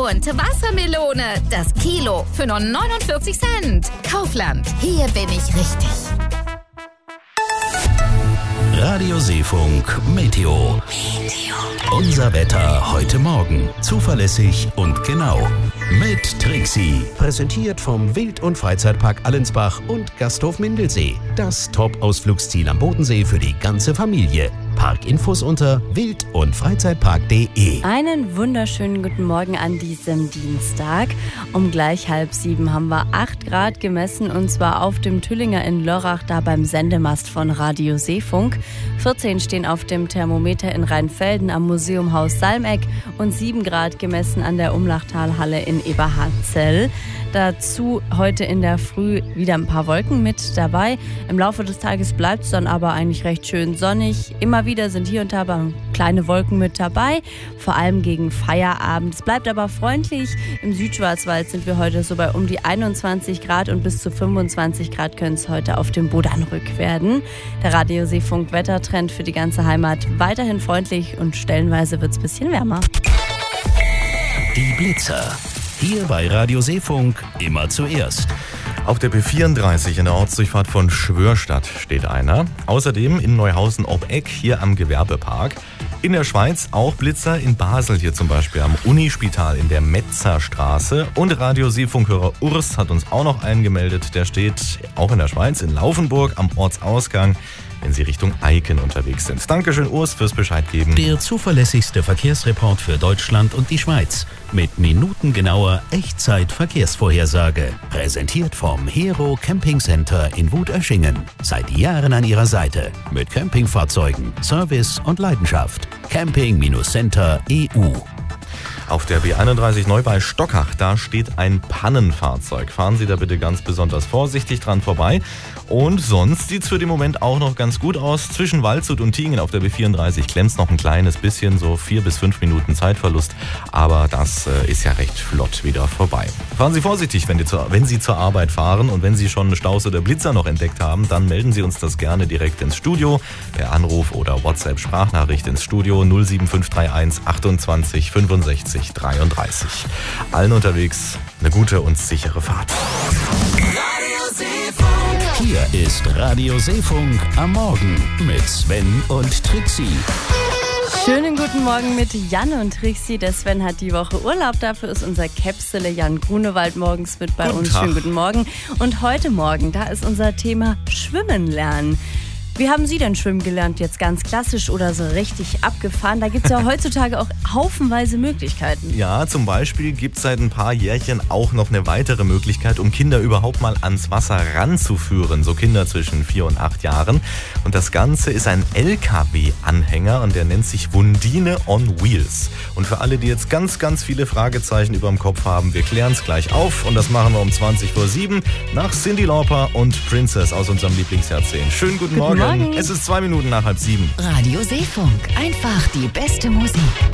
Und Wassermelone, das Kilo für nur 49 Cent. Kaufland, hier bin ich richtig. Radio Seefunk Meteo. Unser Wetter heute Morgen. Zuverlässig und genau. Mit Trixie. Präsentiert vom Wild- und Freizeitpark Allensbach und Gasthof Mindelsee. Das Top-Ausflugsziel am Bodensee für die ganze Familie. Parkinfos unter wild- und freizeitpark.de. Einen wunderschönen guten Morgen an diesem Dienstag. Um gleich 6:30 haben wir 8 Grad gemessen, und zwar auf dem Tüllinger in Lörrach, da beim Sendemast von Radio Seefunk. 14 stehen auf dem Thermometer in Rheinfelden am Museumhaus Salmeck und 7 Grad gemessen an der Umlachtalhalle in Eberhardzell. Dazu heute in der Früh wieder ein paar Wolken mit dabei. Im Laufe des Tages bleibt es dann aber eigentlich recht schön sonnig. Immer wieder sind hier und da kleine Wolken mit dabei, vor allem gegen Feierabend. Es bleibt aber freundlich. Im Südschwarzwald sind wir heute so bei um die 21 Grad und bis zu 25 Grad können es heute auf dem Bodanrück werden. Der Radio Seefunk Wettertrend für die ganze Heimat weiterhin freundlich und stellenweise wird es ein bisschen wärmer. Die Blitzer. Hier bei Radio Seefunk immer zuerst. Auf der B34 in der Ortsdurchfahrt von Schwörstadt steht einer. Außerdem in Neuhausen ob Eck hier am Gewerbepark. In der Schweiz auch Blitzer, in Basel hier zum Beispiel am Unispital in der Metzerstraße. Und Radio Seefunkhörer Urs hat uns auch noch einen gemeldet. Der steht auch in der Schweiz in Laufenburg am Ortsausgang, wenn Sie Richtung Eiken unterwegs sind. Dankeschön, Urs, fürs Bescheid geben. Der zuverlässigste Verkehrsreport für Deutschland und die Schweiz. Mit minutengenauer Echtzeit-Verkehrsvorhersage. Präsentiert vom Hero Camping Center in Wut-Öschingen. Seit Jahren an Ihrer Seite. Mit Campingfahrzeugen, Service und Leidenschaft. Camping-Center.eu. Auf der B31 neu bei Stockach, da steht ein Pannenfahrzeug. Fahren Sie da bitte ganz besonders vorsichtig dran vorbei. Und sonst sieht es für den Moment auch noch ganz gut aus. Zwischen Waldshut und Tiengen auf der B34 klemmt noch ein kleines bisschen, so 4 bis 5 Minuten Zeitverlust. Aber das ist ja recht flott wieder vorbei. Fahren Sie vorsichtig, wenn Sie zur Arbeit fahren. Und wenn Sie schon Staus oder Blitzer noch entdeckt haben, dann melden Sie uns das gerne direkt ins Studio. Per Anruf oder WhatsApp-Sprachnachricht ins Studio 07531 28 65 33. Allen unterwegs eine gute und sichere Fahrt. Hier ist Radio Seefunk am Morgen mit Sven und Trixie. Schönen guten Morgen mit Jan und Trixie. Der Sven hat die Woche Urlaub, dafür ist unser Käpsele Jan Grunewald morgens mit bei uns. Schönen guten Morgen. Und heute Morgen, da ist unser Thema Schwimmen lernen. Wie haben Sie denn schwimmen gelernt? Jetzt ganz klassisch oder so richtig abgefahren? Da gibt es ja heutzutage auch haufenweise Möglichkeiten. Ja, zum Beispiel gibt es seit ein paar Jährchen auch noch eine weitere Möglichkeit, um Kinder überhaupt mal ans Wasser ranzuführen. So Kinder zwischen 4 und 8 Jahren. Und das Ganze ist ein LKW-Anhänger und der nennt sich Wundine on Wheels. Und für alle, die jetzt ganz, ganz viele Fragezeichen über dem Kopf haben, wir klären es gleich auf. Und das machen wir um 20:07 nach Cyndi Lauper und Princess aus unserem Lieblingsjahrzehnt. Schönen guten Morgen. Es ist 2 Minuten nach 6:30. Radio Seefunk, einfach die beste Musik.